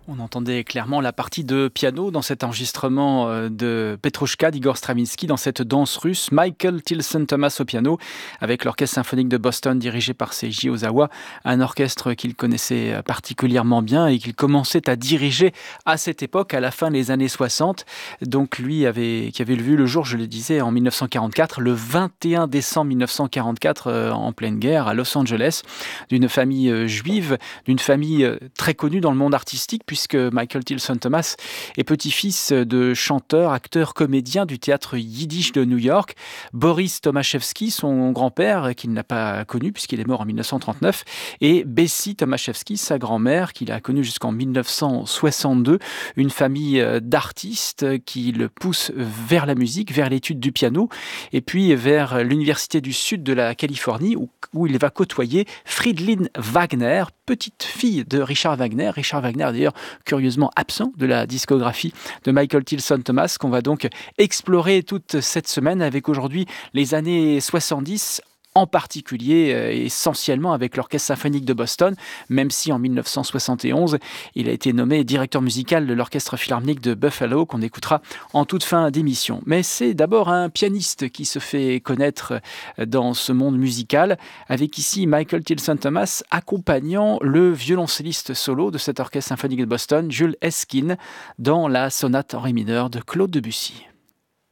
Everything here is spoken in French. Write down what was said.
On entendait clairement la partie de piano dans cet enregistrement de Petrouchka d'Igor Stravinsky, dans cette danse russe. Michael Tilson Thomas au piano, avec l'Orchestre symphonique de Boston dirigé par Seiji Ozawa, un orchestre qu'il connaissait particulièrement bien et qu'il commençait à diriger à cette époque, à la fin des années 60. Donc lui qui avait vu le jour, je le disais, en 1944, le 21 décembre 1944, en pleine guerre, à Los Angeles, d'une famille juive, d'une famille très connue dans le monde artistique, puisque Michael Tilson Thomas est petit-fils de chanteur, acteur, comédien du théâtre yiddish de New York. Boris Tomaszewski, son grand-père, qu'il n'a pas connu puisqu'il est mort en 1939, et Bessie Tomaszewski, sa grand-mère, qu'il a connue jusqu'en 1962. Une famille d'artistes qui le pousse vers la musique, vers l'étude du piano, et puis vers l'Université du Sud de la Californie, où il va côtoyer Fridolin Wagner, petite fille de Richard Wagner. Richard Wagner, d'ailleurs, curieusement absent de la discographie de Michael Tilson Thomas, qu'on va donc explorer toute cette semaine avec aujourd'hui les années 70, en particulier essentiellement avec l'Orchestre symphonique de Boston, même si en 1971, il a été nommé directeur musical de l'Orchestre philharmonique de Buffalo, qu'on écoutera en toute fin d'émission. Mais c'est d'abord un pianiste qui se fait connaître dans ce monde musical, avec ici Michael Tilson Thomas accompagnant le violoncelliste solo de cet Orchestre symphonique de Boston, Jules Esquin, dans la sonate en ré mineur de Claude Debussy.